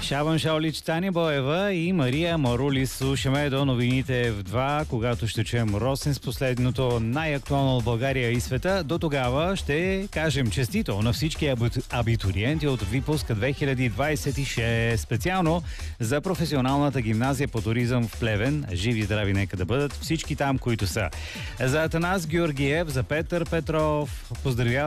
Шабан Шаолич, Таня Боева и Мария Марули. Слушаме до новините в 2, когато ще чуем Росен с последното най-актуално в България и света. До тогава ще кажем честито на всички абитуриенти от випуска 2026. Специално за професионалната гимназия по туризъм в Плевен. Живи и здрави нека да бъдат всички там, които са. За Атанас Георгиев, за Петър Петров, поздравявам